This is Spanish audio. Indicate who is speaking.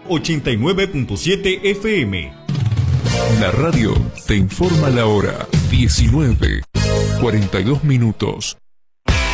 Speaker 1: 89.7 FM.
Speaker 2: La radio te informa la hora 19:42.